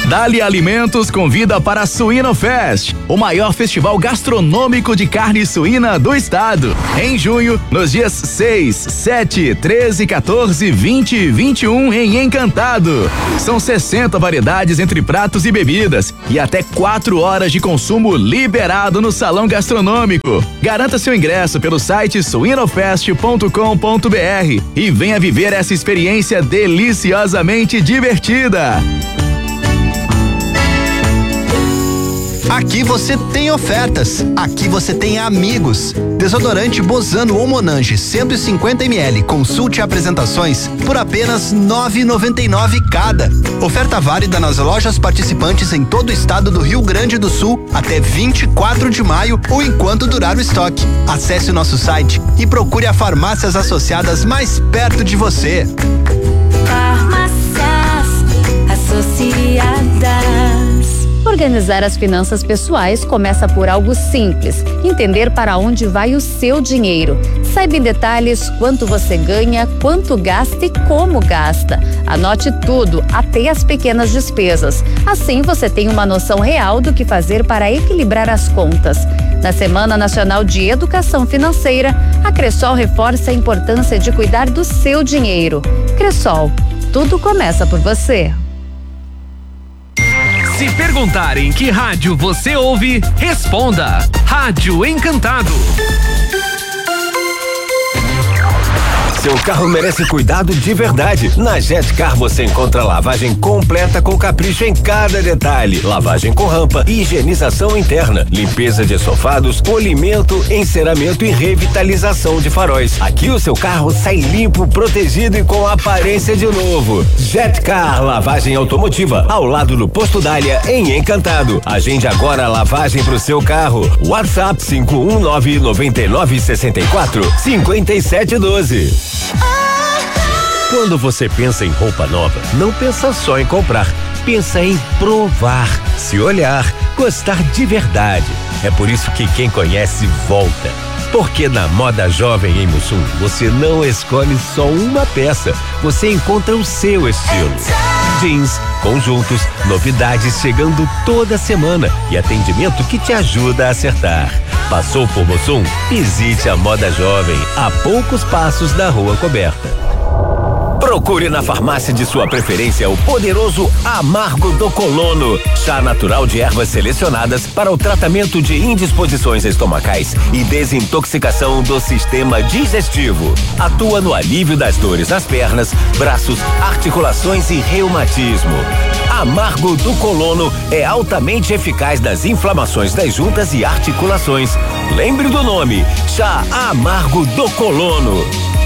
Dali Alimentos convida para a Suíno Fest, o maior festival gastronômico de carne suína do estado. Em junho, nos dias 6, 7, 13, 14, 20 e 21 em Encantado. São 60 variedades entre pratos e bebidas e até 4 horas de consumo liberado no salão gastronômico. Garanta seu ingresso pelo site suinofest.com.br e venha viver essa experiência deliciosamente divertida. Aqui você tem ofertas, aqui você tem amigos. Desodorante Bozano ou Monange 150 ml, consulte apresentações por apenas R$ 9,99 cada. Oferta válida nas lojas participantes em todo o estado do Rio Grande do Sul até 24 de maio ou enquanto durar o estoque. Acesse o nosso site e procure a farmácias associadas mais perto de você. Farmácias Associadas. Organizar as finanças pessoais começa por algo simples: entender para onde vai o seu dinheiro. Saiba em detalhes quanto você ganha, quanto gasta e como gasta. Anote tudo, até as pequenas despesas. Assim você tem uma noção real do que fazer para equilibrar as contas. Na Semana Nacional de Educação Financeira, a Cressol reforça a importância de cuidar do seu dinheiro. Cressol, tudo começa por você. Se perguntarem que rádio você ouve, responda: Rádio Encantado. Seu carro merece cuidado de verdade. Na Jetcar você encontra lavagem completa com capricho em cada detalhe. Lavagem com rampa, higienização interna, limpeza de estofados, polimento, enceramento e revitalização de faróis. Aqui o seu carro sai limpo, protegido e com aparência de novo. Jetcar Lavagem Automotiva, ao lado do Posto Dália, em Encantado. Agende agora a lavagem pro seu carro. WhatsApp 51999645712. Quando você pensa em roupa nova, não pensa só em comprar, pensa em provar, se olhar, gostar de verdade. É por isso que quem conhece volta. Porque na Moda Jovem em Mussum, você não escolhe só uma peça, você encontra o seu estilo. Jeans, conjuntos, novidades chegando toda semana e atendimento que te ajuda a acertar. Passou por Mussum? Visite a Moda Jovem, a poucos passos da Rua Coberta. Procure na farmácia de sua preferência o poderoso Amargo do Colono, chá natural de ervas selecionadas para o tratamento de indisposições estomacais e desintoxicação do sistema digestivo. Atua no alívio das dores nas pernas, braços, articulações e reumatismo. Amargo do Colono é altamente eficaz nas inflamações das juntas e articulações. Lembre do nome, chá Amargo do Colono.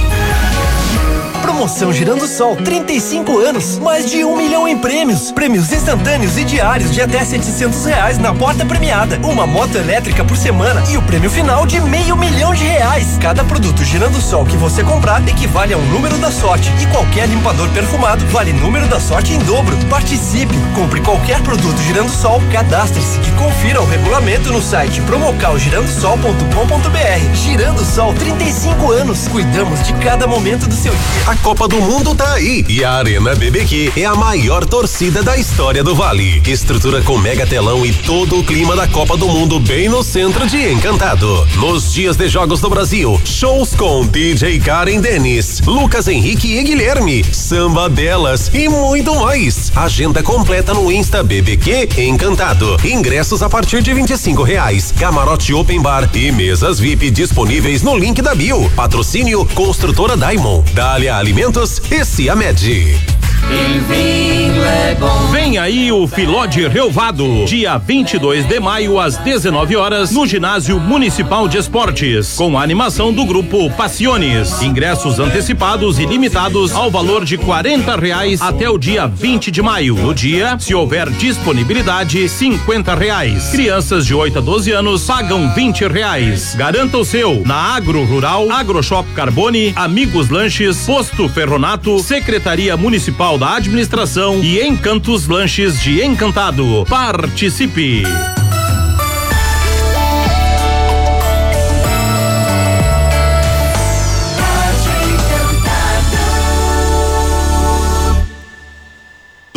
Promoção Girando Sol, 35 anos, mais de 1 milhão em prêmios. Prêmios instantâneos e diários de até R$700 na porta premiada. Uma moto elétrica por semana e o prêmio final de R$500 mil. Cada produto Girando Sol que você comprar equivale a um número da sorte. E qualquer limpador perfumado vale número da sorte em dobro. Participe, compre qualquer produto Girando Sol, cadastre-se e confira o regulamento no site promocalgirandosol.com.br. Girando Sol, 35 anos. Cuidamos de cada momento do seu dia. A Copa do Mundo tá aí e a Arena BBQ é a maior torcida da história do Vale. Estrutura com mega telão e todo o clima da Copa do Mundo bem no centro de Encantado. Nos dias de jogos do Brasil, shows com DJ Karen Denis, Lucas Henrique e Guilherme, samba delas e muito mais. Agenda completa no Insta BBQ Encantado. Ingressos a partir de R$25. Camarote Open Bar e mesas VIP disponíveis no link da bio. Patrocínio Construtora Diamond. Dália Alimentos e Ciamed. Vinho é bom. Vem aí o Filó de Relvado, dia 22 de maio às 19 horas no Ginásio Municipal de Esportes, com a animação do grupo Passiones. Ingressos antecipados e limitados ao valor de R$40 até o dia 20 de maio. No dia, se houver disponibilidade, R$50. Crianças de 8 a 12 anos pagam R$20. Garanta o seu na Agro Rural, AgroShop Carbone, Amigos Lanches, Posto Ferronato, Secretaria Municipal da Administração e Encantos Lanches de Encantado. Participe!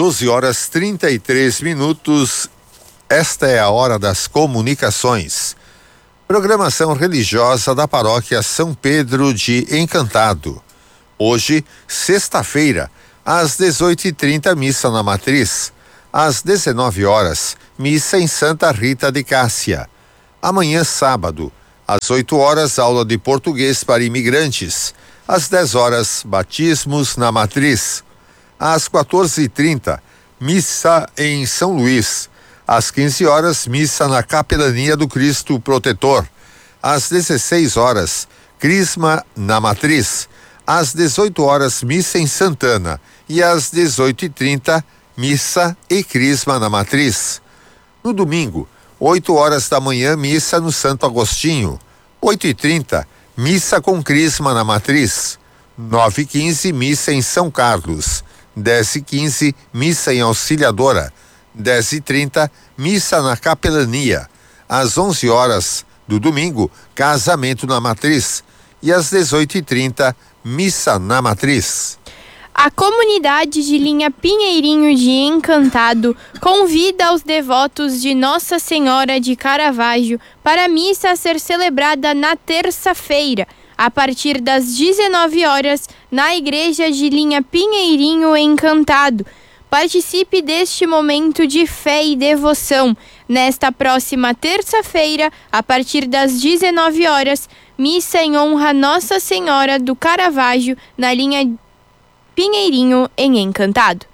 12h33. Esta é a hora das comunicações. Programação religiosa da paróquia São Pedro de Encantado. Hoje, sexta-feira, às 18h30, missa na Matriz. Às 19h, missa em Santa Rita de Cássia. Amanhã, sábado, às 8h, aula de português para imigrantes. Às 10h, batismos na Matriz. Às 14h30, missa em São Luís. Às 15h, missa na Capelania do Cristo Protetor. Às 16h, crisma na Matriz. Às 18h, missa em Santana. E às 18h30, missa e crisma na Matriz. No domingo, 8h da manhã, missa no Santo Agostinho. 8h30, missa com crisma na Matriz. 9h15, missa em São Carlos. 10h15, missa em Auxiliadora. 10h30, missa na Capelania. Às 11h do domingo, casamento na Matriz. E às 18h30, missa na Matriz. A comunidade de linha Pinheirinho de Encantado convida os devotos de Nossa Senhora de Caravaggio para a missa a ser celebrada na terça-feira, a partir das 19h, na igreja de linha Pinheirinho Encantado. Participe deste momento de fé e devoção. Nesta próxima terça-feira, a partir das 19h, missa em honra a Nossa Senhora do Caravaggio, na linha Pinheirinho em Encantado.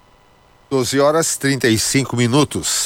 12h35.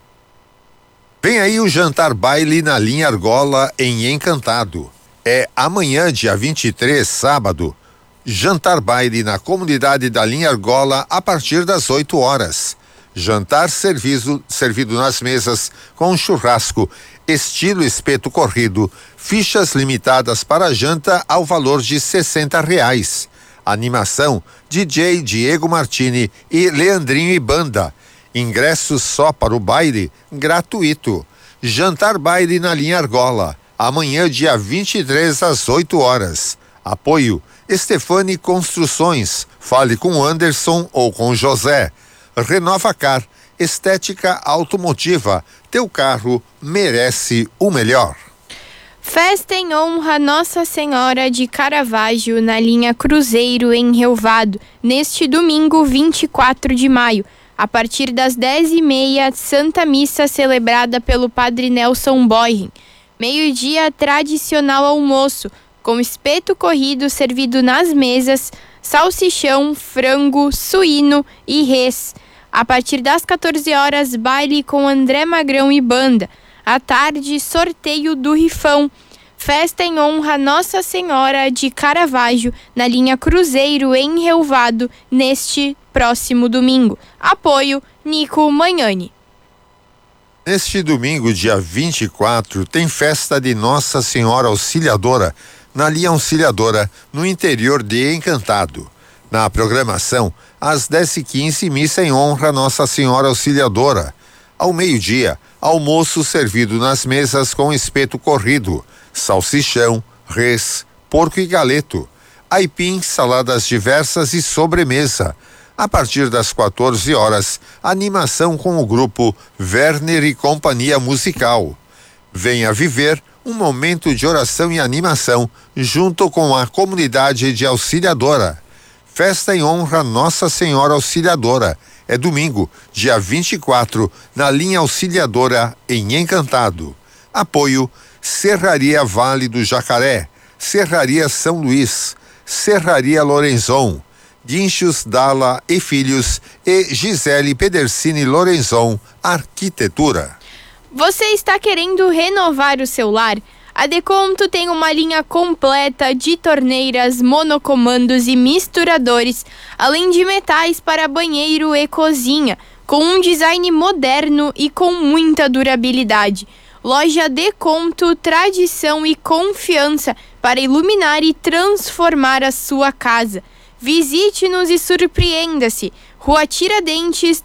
Vem aí o jantar baile na linha Argola em Encantado. É amanhã, dia 23, sábado. Jantar baile na comunidade da linha Argola a partir das 8h. Jantar servido nas mesas com churrasco, estilo espeto corrido, fichas limitadas para janta ao valor de R$60. Animação, DJ Diego Martini e Leandrinho e Banda. Ingressos só para o baile, gratuito. Jantar baile na linha Argola, amanhã, dia 23, às 8h. Apoio, Stefani Construções. Fale com Anderson ou com José. Renova Car, estética automotiva. Teu carro merece o melhor. Festa em honra a Nossa Senhora de Caravaggio na linha Cruzeiro em Rio Vado, neste domingo 24 de maio, a partir das 10h30, Santa Missa celebrada pelo Padre Nelson Boyrin. Meio-dia, tradicional almoço, com espeto corrido servido nas mesas, salsichão, frango, suíno e res. A partir das 14h, baile com André Magrão e Banda. À tarde, sorteio do rifão. Festa em honra a Nossa Senhora de Caravaggio, na linha Cruzeiro em Rio Vado, neste próximo domingo. Apoio, Nico Magnani. Neste domingo, dia 24, tem festa de Nossa Senhora Auxiliadora, na linha Auxiliadora, no interior de Encantado. Na programação, às 10h15, missa em honra a Nossa Senhora Auxiliadora. Ao meio-dia, almoço servido nas mesas com espeto corrido, salsichão, res, porco e galeto, aipim, saladas diversas e sobremesa. A partir das 14h, animação com o grupo Werner e Companhia Musical. Venha viver um momento de oração e animação junto com a comunidade de Auxiliadora. Festa em honra a Nossa Senhora Auxiliadora. É domingo, dia 24, na linha Auxiliadora, em Encantado. Apoio, Serraria Vale do Jacaré, Serraria São Luís, Serraria Lorenzon, Guinchos Dalla e Filhos e Gisele Pedercini Lorenzon, Arquitetura. Você está querendo renovar o seu lar? A Deconto tem uma linha completa de torneiras, monocomandos e misturadores, além de metais para banheiro e cozinha, com um design moderno e com muita durabilidade. Loja Deconto, tradição e confiança para iluminar e transformar a sua casa. Visite-nos e surpreenda-se. Rua Tiradentes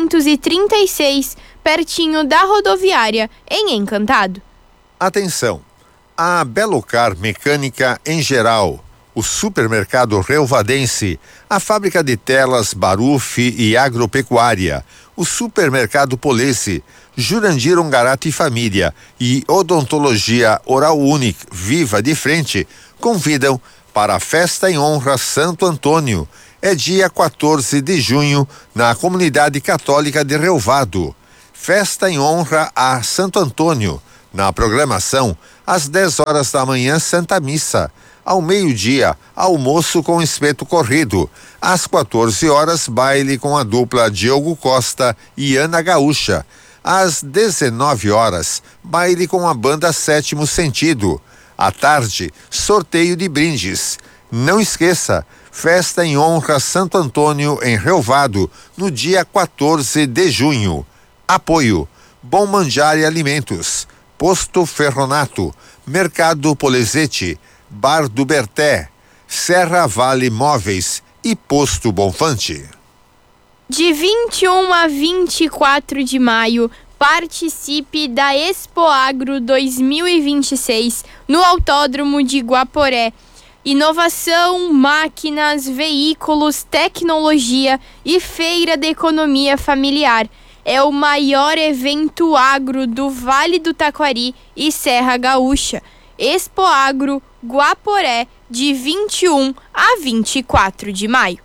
336, pertinho da rodoviária, em Encantado. Atenção! A Belocar Mecânica em geral. o supermercado Reuvadense, a fábrica de telas Baruf e agropecuária, o supermercado Polesse, Jurandir Ungarati Família e Odontologia Oral Unique Viva de Frente convidam para a festa em honra Santo Antônio. É dia 14 de junho na comunidade católica de Relvado. Festa em honra a Santo Antônio. Na programação, às 10 horas da manhã, Santa Missa. Ao meio-dia, almoço com espeto corrido. Às 14 horas, baile com a dupla Diogo Costa e Ana Gaúcha. Às 19 horas, baile com a banda Sétimo Sentido. À tarde, sorteio de brindes. Não esqueça, festa em honra Santo Antônio em Relvado, no dia 14 de junho. Apoio: Bom Manjar e Alimentos, Posto Ferronato, Mercado Polesete, Bar do Berté, Serra Vale Móveis e Posto Bonfante. De 21 a 24 de maio, participe da Expo Agro 2026 no Autódromo de Guaporé. Inovação, máquinas, veículos, tecnologia e feira de economia familiar. É o maior evento agro do Vale do Taquari e Serra Gaúcha. Expo Agro Guaporé, de 21 a 24 de maio.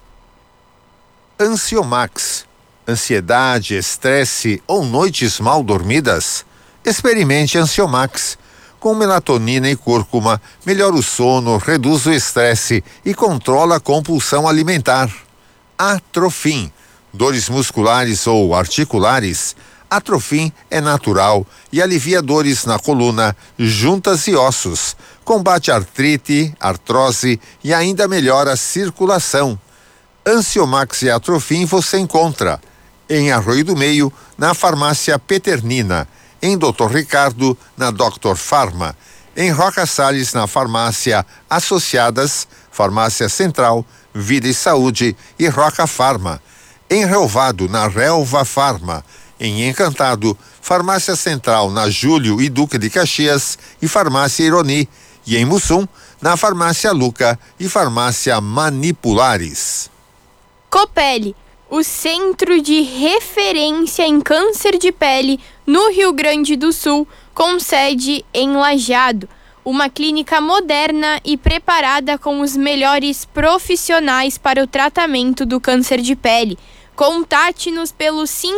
Ansiomax. Ansiedade, estresse ou noites mal dormidas? Experimente Ansiomax. Com melatonina e cúrcuma, melhora o sono, reduz o estresse e controla a compulsão alimentar. Atrofim. Dores musculares ou articulares? Atrofim é natural e alivia dores na coluna, juntas e ossos. Combate artrite, artrose e ainda melhora a circulação. Ansiomax e Atrofim você encontra em Arroio do Meio, na farmácia Peternina, em Dr. Ricardo, na Dr. Farma, em Roca Salles, na farmácia Associadas, Farmácia Central, Vida e Saúde e Roca Farma, em Relvado, na Relva Farma, em Encantado, Farmácia Central, na Júlio e Duque de Caxias e Farmácia Ironi, e em Mussum, na Farmácia Luca e Farmácia Manipulares. Copele, o centro de referência em câncer de pele no Rio Grande do Sul, com sede em Lajeado. Uma clínica moderna e preparada com os melhores profissionais para o tratamento do câncer de pele. Contate-nos pelo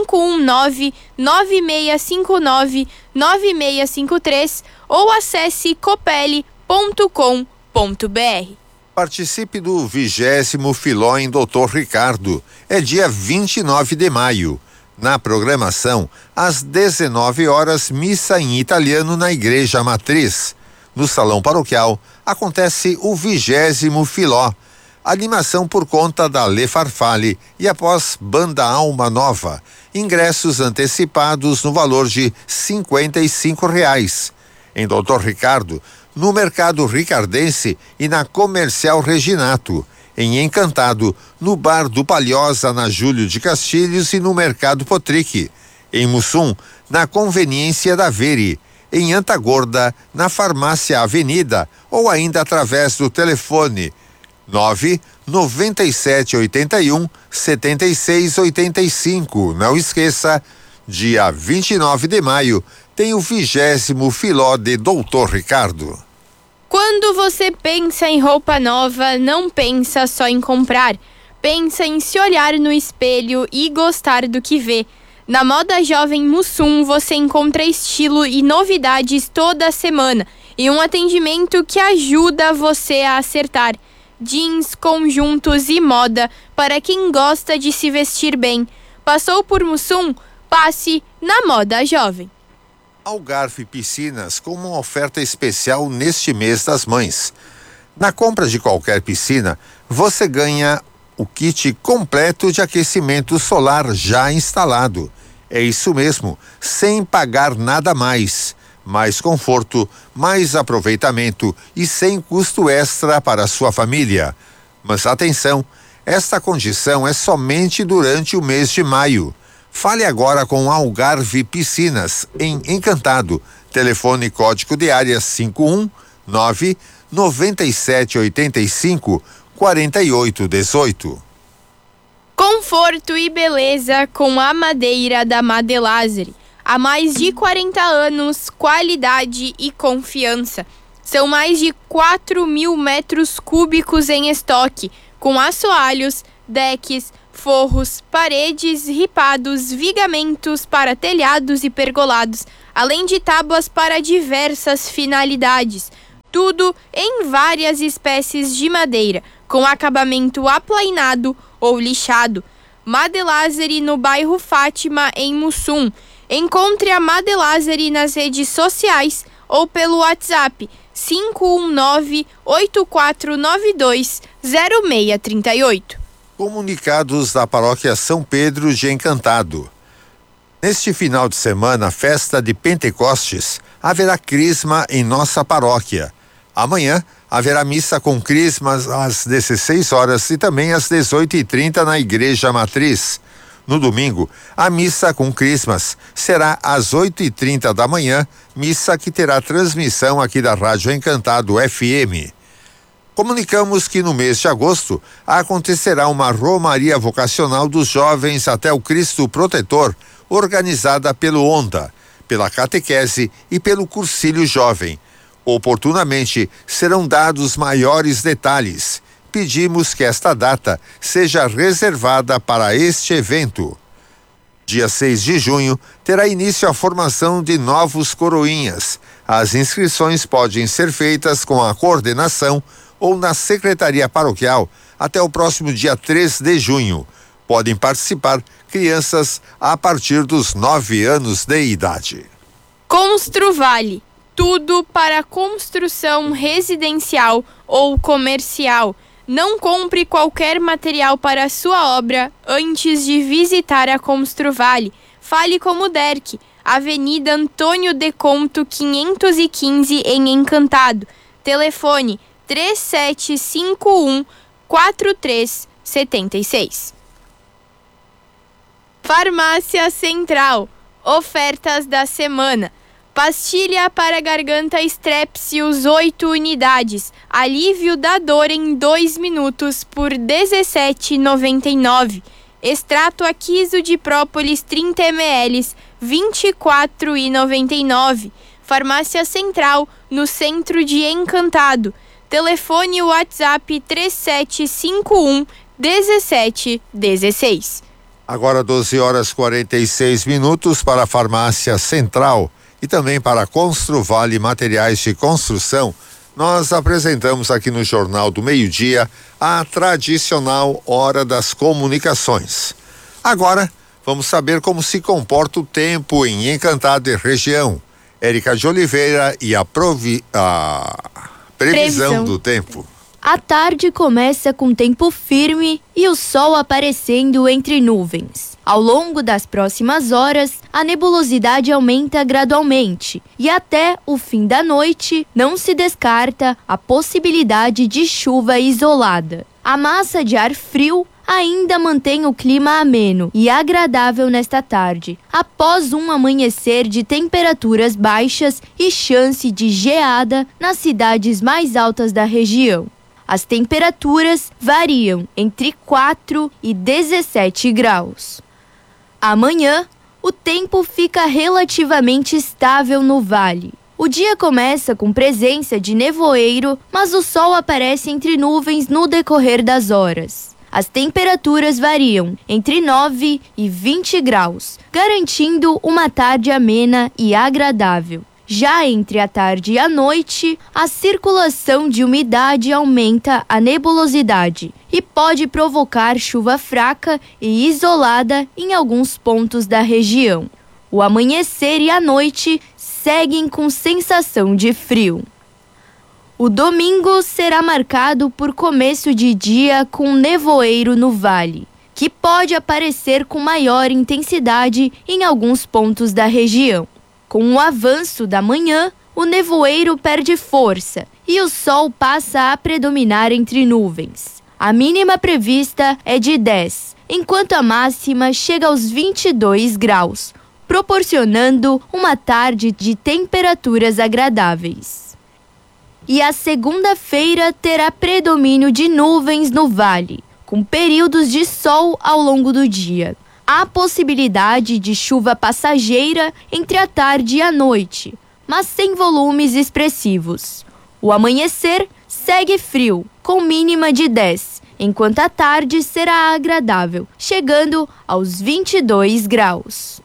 519-9659-9653 ou acesse copele.com.br. Participe do 20º Filó em Dr. Ricardo. É dia 29 de maio. Na programação, às 19 horas, missa em italiano na Igreja Matriz. No Salão Paroquial, acontece o 20º Filó. Animação por conta da Lê Farfalle e após Banda Alma Nova. Ingressos antecipados no valor de R$55. Em Dr. Ricardo, no Mercado Ricardense e na Comercial Reginato. Em Encantado, no Bar do Palhosa, na Júlio de Castilhos e no Mercado Potrique. Em Mussum, na Conveniência da Vere. Em Antagorda, na Farmácia Avenida ou ainda através do telefone 99781-7685. Não esqueça, dia 29 de maio tem o 20º Filó de Doutor Ricardo. Quando você pensa em roupa nova, não pensa só em comprar. Pensa em se olhar no espelho e gostar do que vê. Na Moda Jovem Mussum você encontra estilo e novidades toda semana e um atendimento que ajuda você a acertar. Jeans, conjuntos e moda para quem gosta de se vestir bem. Passou por Mussum? Passe na Moda Jovem. Algarve Piscinas com uma oferta especial neste mês das mães. Na compra de qualquer piscina, você ganha o kit completo de aquecimento solar já instalado. É isso mesmo, sem pagar nada mais. Mais conforto, mais aproveitamento e sem custo extra para a sua família. Mas atenção, esta condição é somente durante o mês de maio. Fale agora com Algarve Piscinas, em Encantado. Telefone código de área 9785 4818. Conforto e beleza com a madeira da Madelazeri. Há mais de 40 anos, qualidade e confiança. São mais de 4.000 metros cúbicos em estoque, com assoalhos, decks, forros, paredes, ripados, vigamentos para telhados e pergolados, além de tábuas para diversas finalidades. Tudo em várias espécies de madeira, com acabamento aplainado ou lixado. Madelazeri no bairro Fátima, em Mussum. Encontre a Madelazeri nas redes sociais ou pelo WhatsApp 519-8492-0638. Comunicados da Paróquia São Pedro de Encantado. Neste final de semana, festa de Pentecostes, haverá crisma em nossa paróquia. Amanhã haverá missa com crismas às 16 horas e também às 18h30 na Igreja Matriz. No domingo, a missa com crismas será às 8h30 da manhã, missa que terá transmissão aqui da Rádio Encantado FM. Comunicamos que no mês de agosto acontecerá uma romaria vocacional dos jovens até o Cristo Protetor, organizada pelo ONDA, pela catequese e pelo Cursilho Jovem. Oportunamente serão dados maiores detalhes. Pedimos que esta data seja reservada para este evento. Dia 6 de junho terá início a formação de novos coroinhas. As inscrições podem ser feitas com a coordenação ou na Secretaria Paroquial até o próximo dia 3 de junho. Podem participar crianças a partir dos 9 anos de idade. Construvale. Tudo para construção residencial ou comercial. Não compre qualquer material para a sua obra antes de visitar a Construvale. Fale com o Derck, Avenida Antônio de Conto 515 em Encantado. Telefone 3751-4376. Farmácia Central. Ofertas da semana. Pastilha para garganta Strepsils 8 unidades. Alívio da dor em 2 minutos por R$ 17,99. Extrato Aquiso de própolis 30 ml, R$ 24,99. Farmácia Central, no centro de Encantado. Telefone WhatsApp 3751-1716. Agora 12h46 para a Farmácia Central. E também para a Construvale Materiais de Construção, nós apresentamos aqui no Jornal do Meio-Dia a tradicional Hora das Comunicações. Agora, vamos saber como se comporta o tempo em Encantado e região. Érica de Oliveira e a previsão do tempo. A tarde começa com tempo firme e o sol aparecendo entre nuvens. Ao longo das próximas horas, a nebulosidade aumenta gradualmente e até o fim da noite não se descarta a possibilidade de chuva isolada. A massa de ar frio ainda mantém o clima ameno e agradável nesta tarde, após um amanhecer de temperaturas baixas e chance de geada nas cidades mais altas da região. As temperaturas variam entre 4 e 17 graus. Amanhã, o tempo fica relativamente estável no vale. O dia começa com presença de nevoeiro, mas o sol aparece entre nuvens no decorrer das horas. As temperaturas variam entre 9 e 20 graus, garantindo uma tarde amena e agradável. Já entre a tarde e a noite, a circulação de umidade aumenta a nebulosidade e pode provocar chuva fraca e isolada em alguns pontos da região. O amanhecer e a noite seguem com sensação de frio. O domingo será marcado por começo de dia com nevoeiro no vale, que pode aparecer com maior intensidade em alguns pontos da região. Com o avanço da manhã, o nevoeiro perde força e o sol passa a predominar entre nuvens. A mínima prevista é de 10, enquanto a máxima chega aos 22 graus, proporcionando uma tarde de temperaturas agradáveis. E a segunda-feira terá predomínio de nuvens no vale, com períodos de sol ao longo do dia. Há possibilidade de chuva passageira entre a tarde e a noite, mas sem volumes expressivos. O amanhecer segue frio, com mínima de 10, enquanto a tarde será agradável, chegando aos 22 graus.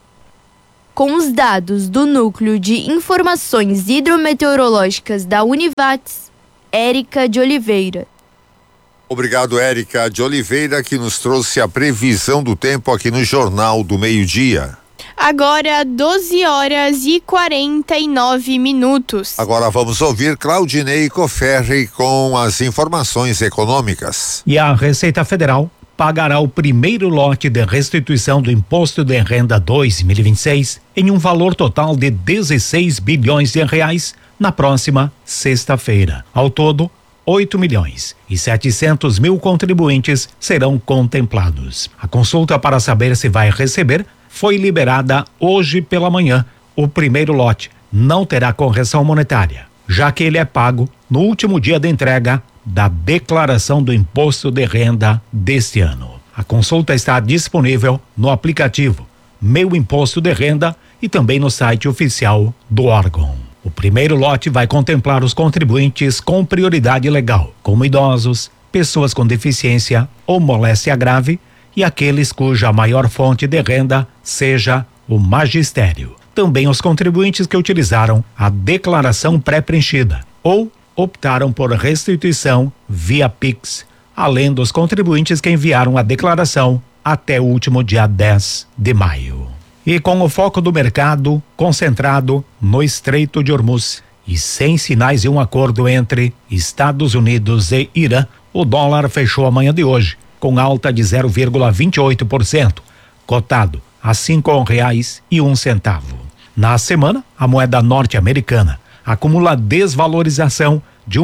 Com os dados do Núcleo de Informações Hidrometeorológicas da Univates, Érica de Oliveira. Obrigado, Érica de Oliveira, que nos trouxe a previsão do tempo aqui no Jornal do Meio-Dia. Agora 12 horas e 49 minutos. Agora vamos ouvir Claudinei Coferri com as informações econômicas. E a Receita Federal pagará o primeiro lote de restituição do Imposto de Renda 2026 em um valor total de 16 bilhões de reais na próxima sexta-feira. Ao todo, 8.700.000 contribuintes serão contemplados. A consulta para saber se vai receber foi liberada hoje pela manhã. O primeiro lote não terá correção monetária, já que ele é pago no último dia de entrega da declaração do imposto de renda deste ano. A consulta está disponível no aplicativo Meu Imposto de Renda e também no site oficial do órgão. O primeiro lote vai contemplar os contribuintes com prioridade legal, como idosos, pessoas com deficiência ou moléstia grave e aqueles cuja maior fonte de renda seja o magistério. Também os contribuintes que utilizaram a declaração pré-preenchida ou optaram por restituição via Pix, além dos contribuintes que enviaram a declaração até o último dia 10 de maio. E com o foco do mercado concentrado no Estreito de Hormuz e sem sinais de um acordo entre Estados Unidos e Irã, o dólar fechou a manhã de hoje com alta de 0,28%, cotado a R$5,01. Na semana, a moeda norte-americana acumula desvalorização de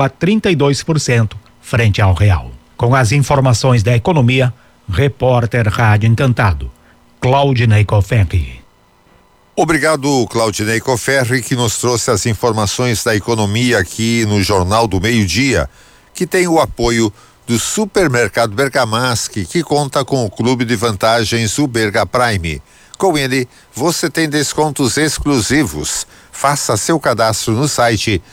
1,32% frente ao real. Com as informações da economia, repórter Rádio Encantado, Claudinei Coferri. Obrigado, Claudinei Coferri, que nos trouxe as informações da economia aqui no Jornal do Meio-Dia, que tem o apoio do Supermercado Bergamaschi, que conta com o Clube de Vantagens, o Berga Prime. Com ele, você tem descontos exclusivos. Faça seu cadastro no site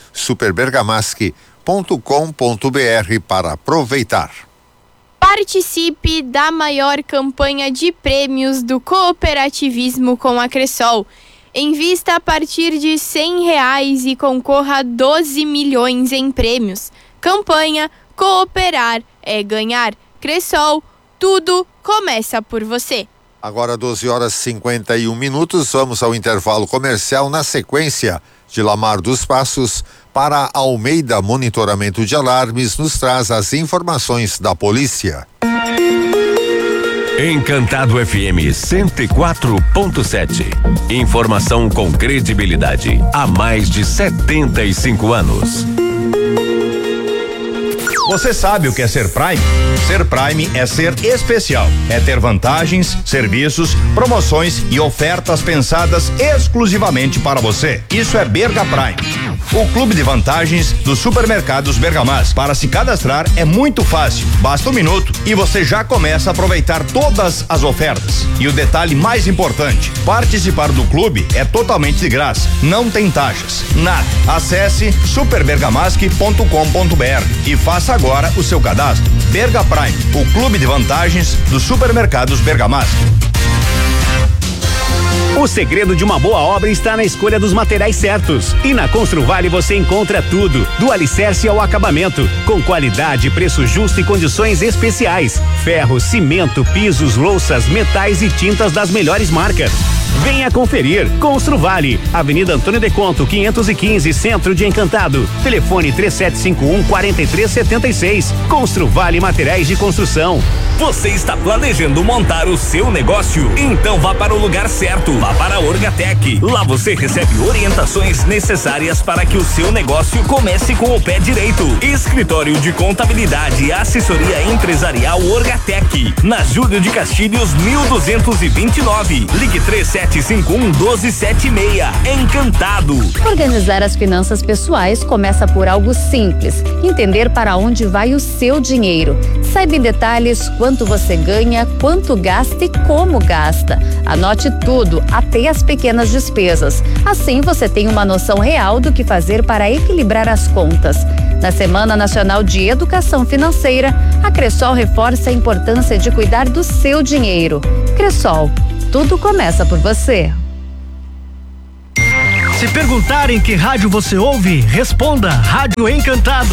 superbergamaschi.com.br para aproveitar. Participe da maior campanha de prêmios do cooperativismo com a Cressol. Invista a partir de R$100 e concorra a 12 milhões em prêmios. Campanha Cooperar é Ganhar. Cressol, tudo começa por você. Agora 12 horas 51 minutos, vamos ao intervalo comercial. Na sequência, de Lamar dos Passos para Almeida Monitoramento de Alarmes nos traz as informações da polícia. Encantado FM 104.7. Informação com credibilidade há mais de 75 anos. Você sabe o que é ser Prime? Ser Prime é ser especial. É ter vantagens, serviços, promoções e ofertas pensadas exclusivamente para você. Isso é Berga Prime, o clube de vantagens dos supermercados Bergamaschi. Para se cadastrar é muito fácil. Basta 1 minuto e você já começa a aproveitar todas as ofertas. E o detalhe mais importante: participar do clube é totalmente de graça. Não tem taxas. Nada. Acesse superbergamaschi.com.br e faça agora o seu cadastro. Berga Prime, o clube de vantagens dos supermercados Bergamaschi. O segredo de uma boa obra está na escolha dos materiais certos. E na Construvale você encontra tudo, do alicerce ao acabamento, com qualidade, preço justo e condições especiais. Ferro, cimento, pisos, louças, metais e tintas das melhores marcas. Venha conferir. Construvale, Avenida Antônio de Conto, 515, Centro de Encantado. Telefone 3751-4376. Construvale Materiais de Construção. Você está planejando montar o seu negócio? Então vá para o lugar certo. Vá para a Orgatec. Lá você recebe orientações necessárias para que o seu negócio comece com o pé direito. Escritório de Contabilidade e Assessoria Empresarial Orgatec. Na Júlio de Castilhos, 1229. Ligue 3751-4200. 997511276. Encantado. Organizar as finanças pessoais começa por algo simples: entender para onde vai o seu dinheiro. Saiba em detalhes quanto você ganha, quanto gasta e como gasta. Anote tudo, até as pequenas despesas. Assim você tem uma noção real do que fazer para equilibrar as contas. Na Semana Nacional de Educação Financeira, a Cressol reforça a importância de cuidar do seu dinheiro. Cressol, tudo começa por você. Se perguntarem que rádio você ouve, responda Rádio Encantado.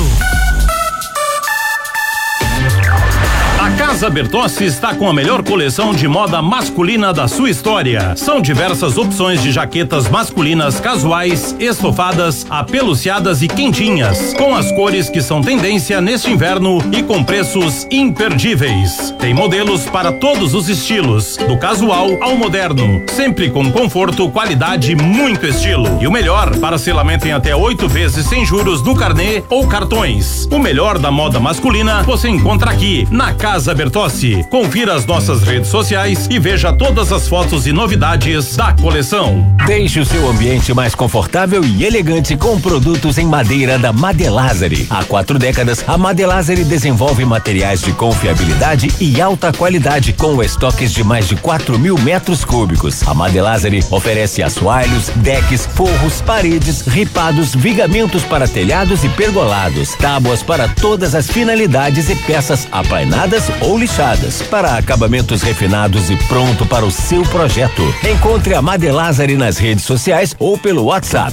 A Casa Bertossi está com a melhor coleção de moda masculina da sua história. São diversas opções de jaquetas masculinas casuais, estofadas, apeluciadas e quentinhas, com as cores que são tendência neste inverno e com preços imperdíveis. Tem modelos para todos os estilos, do casual ao moderno, sempre com conforto, qualidade e muito estilo. E o melhor, parcelamento em até 8 vezes sem juros no carnê ou cartões. O melhor da moda masculina você encontra aqui, na Casa Bertossi. Confira as nossas redes sociais e veja todas as fotos e novidades da coleção. Deixe o seu ambiente mais confortável e elegante com produtos em madeira da Madelazari. Há 4 décadas, a Madelazari desenvolve materiais de confiabilidade e alta qualidade, com estoques de mais de 4.000 metros cúbicos. A Madelazari oferece assoalhos, decks, forros, paredes, ripados, vigamentos para telhados e pergolados, tábuas para todas as finalidades e peças aplainadas ou lixadas, para acabamentos refinados e pronto para o seu projeto. Encontre a Madelazari nas redes sociais ou pelo WhatsApp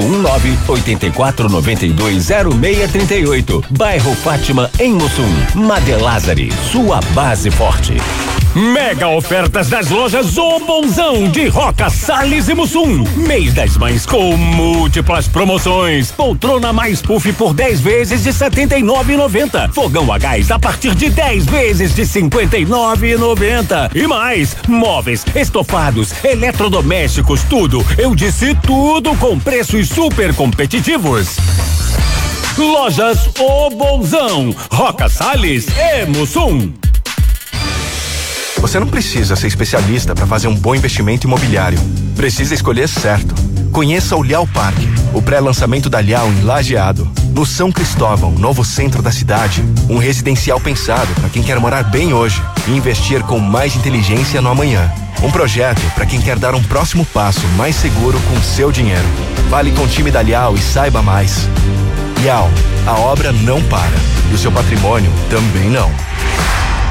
519-84920638. Bairro Fátima, em Mussum. Madelazari, sua base forte. Mega ofertas das lojas O Bonzão de Roca, Salles e Mussum. Mês das Mães com múltiplas promoções. Poltrona mais puff por 10 vezes de R$ 79,90. Fogão a gás a partir de 10 vezes de R$ 59,90. E mais, móveis, estofados, eletrodomésticos, tudo. Eu disse tudo com preços super competitivos. Lojas O Bonzão, Roca, Salles e Mussum. Você não precisa ser especialista para fazer um bom investimento imobiliário. Precisa escolher certo. Conheça o Lial Parque, o pré-lançamento da Lial em Lajeado. No São Cristóvão, novo centro da cidade. Um residencial pensado para quem quer morar bem hoje e investir com mais inteligência no amanhã. Um projeto para quem quer dar um próximo passo mais seguro com seu dinheiro. Fale com o time da Lial e saiba mais. Lial, a obra não para. E o seu patrimônio também não.